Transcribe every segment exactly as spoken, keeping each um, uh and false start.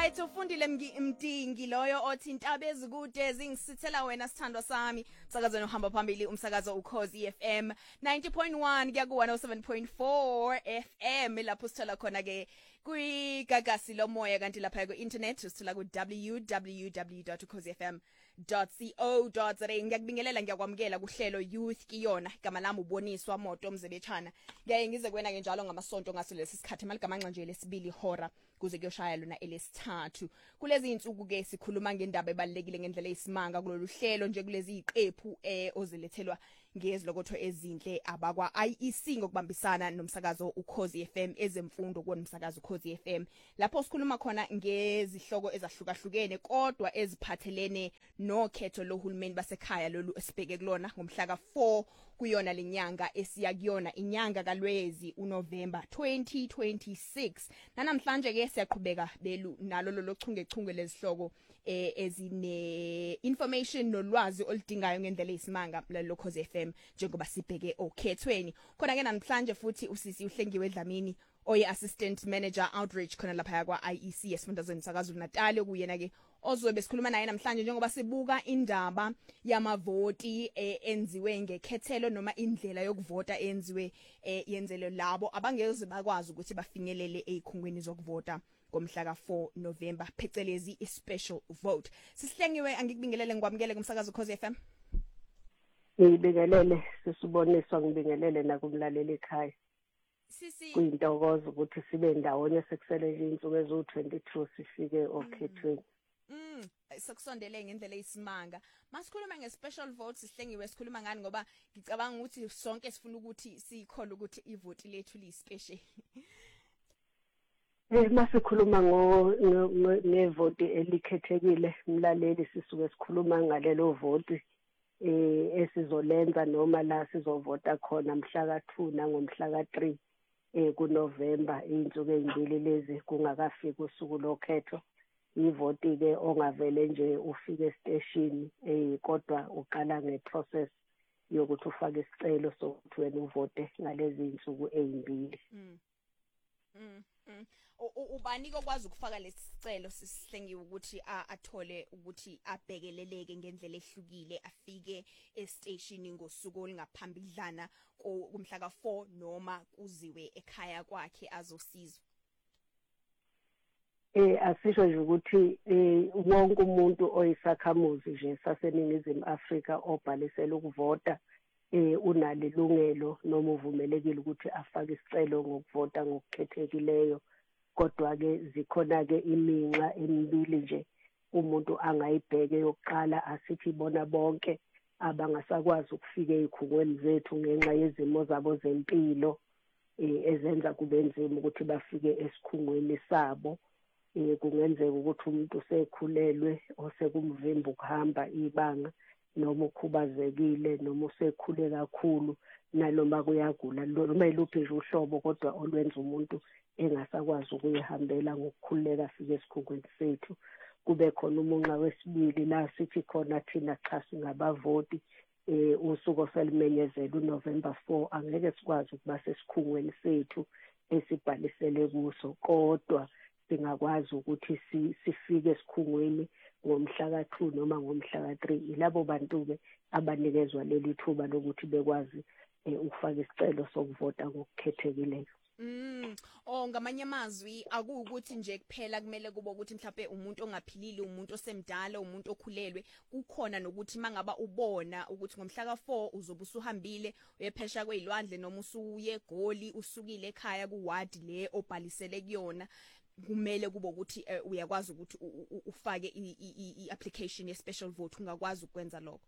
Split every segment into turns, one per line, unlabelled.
right, ufundile Mdingi loyo othi intaba ezikude zingisithela wena sithandwa sami. Umsakazo ohamba phambili umsakazo uKhosi F M ninety point one kuya ku one oh seven point four F M lapho sithola khona ke kwigagasi lomoya kanti lapha ku internet sithola ku w w w dot ukhosi f m dot co dot za. Ngiyakubingelela ngiyakwamukela kuhlelo Youth Kiyona igama lami uboniswa Moto Mzebechana. Ngiyaye ngize kwena ke njalo ngamasonto ngasolesi sikhathi maligamanxa nje lesibili hora kuze kuyoshaya lona elesithathu. Kulezi insuku ke sikhuluma ngendaba ebalekile ngendlela eyisimanga kulolu hlelo nje kulezi iqephu eh ozilethelwa ngezilokotho ezinhle abakwa I E C ngokubambisana nomsakazo uKhosi F M ezemfundo kunomsakazo uKhosi F M lapho sikhuluma khona ngezihloko ezahlukahlukene kodwa eziphathelene nokhetho lohulumeni basekhaya lolu esibheke kulona ngomhla ka four kuyona lenyanga esiya kuyona inyanga kaLwezi uNovember twenty twenty-six. Namhlanje ke siyaqhubeka belu nalo lo chungechunge lezihloko eh ezine information nolwazi oludingayo ngendlela eyisimanga lo Khosi F M njengoba sibheke okhethweni. Khona ke namhlanje futhi usisi uHlengiwe Dlamini oyi assistant manager outreach khona lapha kwa I E C esifundazweni sakaZulu Natal kuyena ke ozobe sikhuluma naye namhlanje njengoba sibuka indaba yamavoti eh, enziwe ngekhethelo noma indlela yokuvota enziwe eh, yenzelo labo abangeze bakwazi ukuthi bafinyelele ezikhungweni zokuvota ngomhla ka four November phecelezi i special vote. Sisihlengiwe angikubingelele ngikwamukele kumsakazo uKhosi F M.
Ngibingelele sisiboniswa ngibingelele nakumlaleli ekhaya.
Sisi
kuyintokozo ukuthi sibe ndawonye sekusele nje insuku ezo twenty-two sifike okhethweni.
Mm, sekusondele ngendlela eyisimanga. Masikhuluma ngespecial vote sihlengiwe sikhuluma ngani ngoba ngicabanga ukuthi sonke sifuna ukuthi sikholwe ukuthi ivote lethu liyispecial.
Eh masikhuluma ngo nevote elikhethekile mlaleli sisuke sikhuluma ngalelo vote eh esizolenza noma la sizovota khona mhla ka two nangomhla ka three eh kuNovember insuku ezimbili lezi kungakafiki usuku lokhetho. Ivoti ke ongavele nje ufike station eh kodwa uqala ngeprocess yokuthi ufake isicelo sokuthi wena uvote ngalezi insuku ezimbili.
Mm. Mm. Mm. Ubani kokwazi ukufaka lesicelo sisihlengiwe ukuthi athole ukuthi abhekeleleke ngendlela ehlukile afike estation ngosuku olungaphambidlana kumhla ka four noma kuziwe ekhaya kwakhe azosizwa.
Eh asisho nje ukuthi eh wonke umuntu oyisakhamuzi nje saseNingizimu Afrika obhalisela ukuvota eh unalo ilungelo noma uvumelekile ukuthi afake isicelo ngokuvota ngokukhethekileyo. Kodwa ke zikhona ke iminxa emibili nje umuntu angayibheke yokuqala asithi bona bonke abangasakwazi ukufika ezikhungweni zethu ngenxa yezimo zabo zempilo eh ezenza kube nzima ukuthi bafike esikhungweni sabo. Eh kungenzeka ukuthi umuntu sekhulelwe osekumvimba ukuhamba ibanga noma ukhubazekile noma usekhule kakhulu naloma kuyagula noma iluphi nje uhlobo kodwa olwenza umuntu engasakwazi ukuyihambela ngokukhuleka afike esikhungweni sethu. Kube khona umunxa wesibili la sithi khona thina cha singabavoti eh usuku oselimenyezela uNovember four angeke sikwazi ukuba sesikhungweni sethu esibhalisele kuso kodwa singakwazi ukuthi sifike esikhungweni ngomhla ka two noma ngomhla ka three. Ilabo bantu ke abanikezwa leli thuba lokuthi bekwazi ukufaka isicelo sokuvota ngokukhethekileyo.
Mm, oh ngamanye amazwi akuwukuthi nje kuphela kumele kube ukuthi mhlawumbe umuntu ongaphilile, umuntu osemdala, umuntu okhulelwe, kukhona nokuthi mangaba ubona ukuthi ngomhla ka four uzobe usuhambile uyephesha kwezilwandle noma usuye eGoli usukile ekhaya ku ward le obhalisele kuyona kumele kube ukuthi uh, uyakwazi ukuthi ufake i-application ye special vote ungakwazi ukwenza lokho.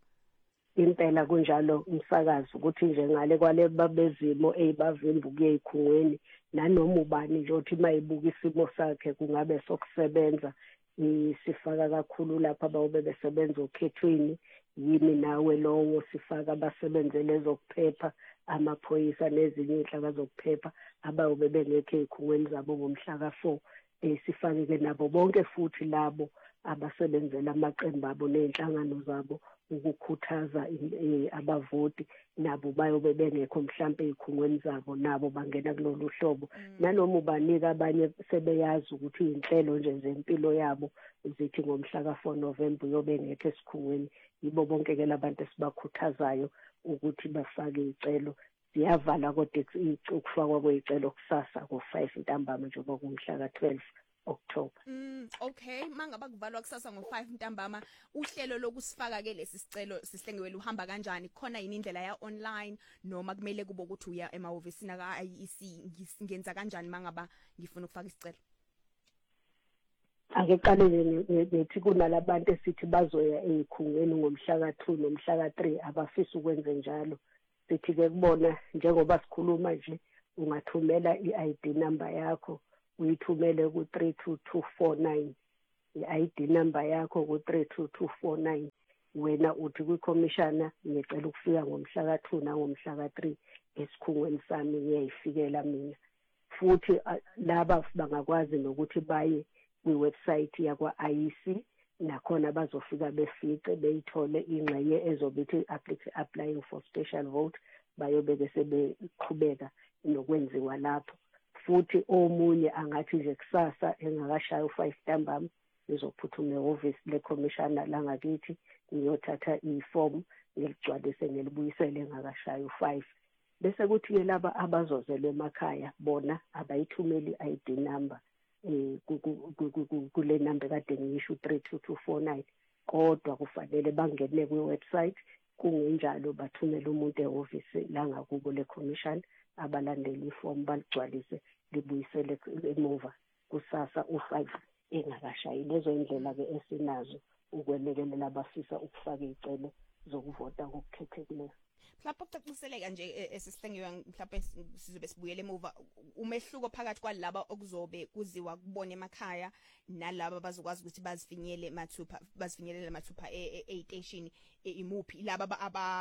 Impela kunjalo umsakazi ukuthi nje ngale kwale babezimo ezibavimba kuyezikhungweni nanoma ubani nje uthi mayibuka isimo sakhe kungabe sokusebenza sifaka kakhulu lapha bawobe besebenza okhethweni yimi nawe lowo sifaka abasebenzele zokuphepha amaphoyisa nezinye inhlaka zokuphepha abawobe bengekho ezikhungweni zabo ngomhla ka four. Eh sifake ke nabo bonke futhi labo abasebenzela amaqembu abo nezinhlangano zabo ukukhuthaza abavoti nabo bayobe bengekho mhlambe ezikhungweni zabo nabo bangena kulolu hlobo nanoma ubanika abanye sebeyazi ukuthi inhlelo nje zempilo yabo zithi ngomhla ka four November uyobe ngekho esikhungweni yibo bonke ke labantu esibakhuthazayo ukuthi bafake izicelo siyavala kodwa ukufakwa kwezicelo kusasa ngo five ntambama njengoba kumhla ka twelve October.
Mm okay mangaba kuvalwa kusasa ngo five ntambama uhlelo lokusifaka ke lesi sicelo sihlengewele uhamba kanjani khona yini indlela ya online noma kumele kube ukuthi uya emahhovisi na ka I E C ngenza kanjani mangaba ngifuna ukufaka isicelo?
Ake qale ngithi kunalabantu esithi bazoya ezikhungweni ngomhla ka two nomhla ka three abafisa ukwenza njalo sithi ke kubona njengoba sikhuluma nje ungathumela i-I D number yakho uyithumele ku three two two four nine i-I D number yakho ku three two two four nine wena uthi kwiCommissioner ngicela ukufika ngomhla ka two nangomhla ka three esikhungweni sami ngiyayifikela mina futhi laba bangakwazi nokuthi baye kwiwebsite yakwa I E C nakhona bazofika befice beyithole ingxenye ezobithi applying for special vote bayobe bese beqhubeka nokwenziwa lapho futhi omunye angathi nje kusasa engakashaya u five ntambama ngizophuthuma eoffice leCommissioner la ngakithi ngiyothatha iform ngiligcwalise ngelibuyisele engakashaya u five bese kuthi ke laba abazozelwe emakhaya bona abayithumeli i-I D number eh kule number kade ngisho three two two four nine kodwa kufanele bangene kwiwebsite kungenjalo bathumele umuntu eoffice la ngakubo leCommission abalandela iform baligcwalise libuyisele emuva kusasa u five engakashayi lezo indlela ke esinazo ukwelekelela abafisa ukufaka izicelo zokuvota ngokukhethekileyo.
Mhlawumbe ukucaciseleka nje esisihlengiwe mhlawumbe sizobe sibuyele emuva umehluko phakathi kwalabo okuzobe kuziwa kubona emakhaya nalabo bazokwazi ukuthi bazifinyele mathupha bazifinyelele mathupha e-station imuphi laba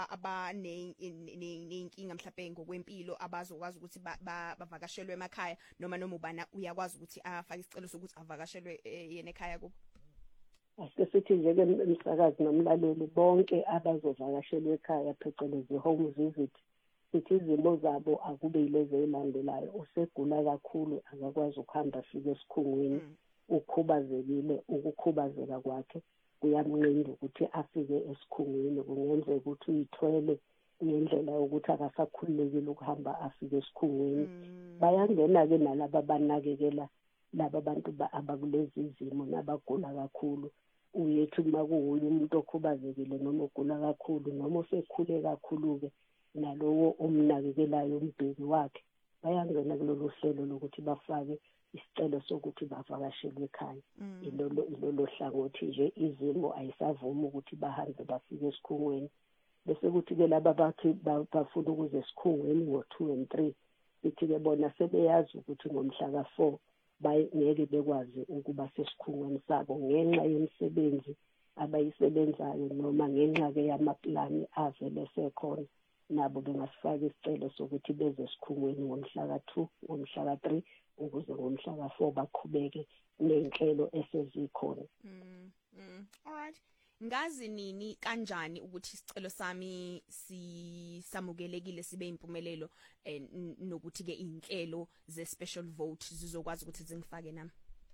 abane nenkinga mhlawumbe ngokwempilo abazokwazi ukuthi bavakashelwe emakhaya noma noma ubana uyakwazi ukuthi afake isicelo sokuthi avakashelwe yena ekhaya kubo.
Ase sithi nje ke umsakazi nomlaleli bonke abazovakashelwa ekhaya phecelezi home visit sithi izimo zabo akube yilezo ezilandelayo usegula kakhulu akakwazi ukuhamba afike esikhungweni ukhubazekile ukukhubazeka kwakhe kuyamnqinda ukuthi afike esikhungweni kungenzeka ukuthi uyithwele ngendlela yokuthi akasakhululekile ukuhamba afike esikhungweni bayangena ke nalabo banakekela laba bantu abakulezi izimo nabagula kakhulu uyethi uma kuwuye umuntu okhubazekile noma ogula kakhulu noma osekhule kakhulu ke nalowo umnakekelayo umbheki wakhe bayangena kulolu hlelo lokuthi bafake isicelo sokuthi bavakashelwe ekhaya ilolo ilolo hlangothi nje izimo ayisavuma ukuthi bahambe bafike esikhungweni bese kuthi ke laba bathi bafuna ukuze esikhungweni ngo two and three sithi ke bona sebeyazi ukuthi ngomhla ka four bayengeke bekwazi ukuba sesikhungweni sabo ngenxa yemisebenzi abayisebenzayo noma ngenxa ke yamaplani avele sekhona nabo bengasifaka isicelo sokuthi beze esikhungweni ngomhla ka two ngomhla ka three ukuze ngomhla ka four baqhubeke nenhlelo esezikhona.
Mm. All right. Ngazi nini kanjani ukuthi isicelo sami sisamukelekile sibe impumelelo nokuthi ke inhlelo ze special vote zizokwazi ukuthi zingifake nami?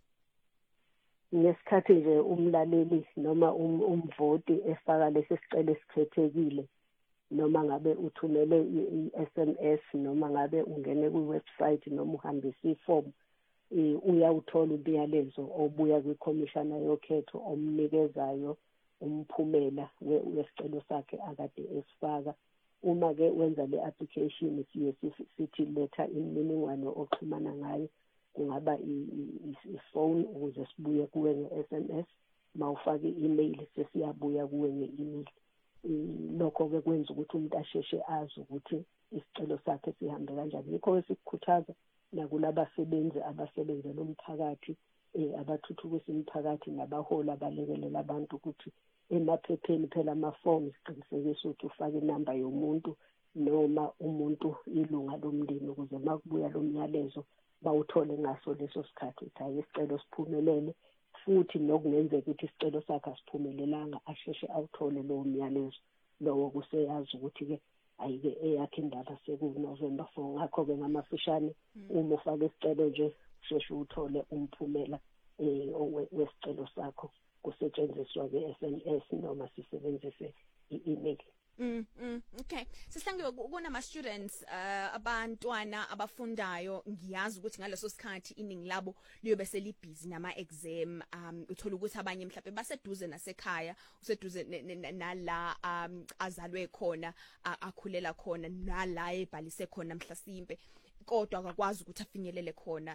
Ngesikhathi nje umlaleli noma umvoti efaka lesi sicelo esikhethekile noma ngabe uthumele i-S M S noma ngabe ungene kwiwebsite noma uhambisa iform uyawuthola umyalezo obuya kwiCommissioner yokhetho omnikezayo umphumela wesicelo sakhe akade esifaka uma ke wenza le application siye sithi letha imininingwane oxhumana ngayo kungaba i-phone ukuze sibuye kuwe nge-S M S mawufaka i-email sesiyabuya kuwe nge-email lokho ke kwenza ukuthi umuntu asheshe azi ukuthi isicelo sakhe sihambe kanjani yikho esikukhuthaza nakulabasebenzi abasebenzela umphakathi abathuthukisa imiphakathi nabahola abalekelela abantu ukuthi emaphepheni phela ama-forms qinisekisa ukuthi ufake inamba yomuntu noma umuntu ilunga lomndeni ukuze makubuya lo myalezo bawuthole ngaso leso sikhathi ukuthi hayi isicelo siphumelele futhi nokungenzeka ukuthi isicelo sakhe asiphumelelanga asheshe awuthole lowo myalezo lowo kuseyazi ukuthi ke ayike eyakhe indaba seku November four. Ngakho-ke ngamafishane uma ufake isicelo nje sheshe uthole umphumela eh wesicelo sakho kusetshenziswa ke S M S noma sisebenzise i-email.
Mm, mm, okay. Sihlangiwe kunama students uh, abantwana abafundayo ngiyazi ukuthi ngaleso sikhathi iningi labo liyobe selibhizi nama exam um uthola ukuthi abanye mhlawumbe baseduze nasekhaya useduze nala um azalwe khona akhulela khona nala ebhalise khona mhlasimpe kodwa akakwazi ukuthi afinyelele khona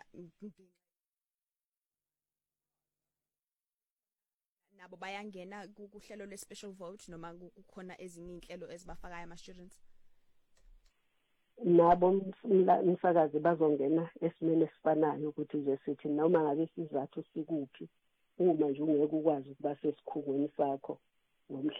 nabo bayangena kuhlelo le special vote noma kukhona ezinye inhlelo ezibafakayo ama students
nabo umsakazi bazongena esimene esifanayo ukuthi nje sithi noma ngabe isizathu sikuphi uma nje ungeke ukwazi ukuba sesikhungweni sakho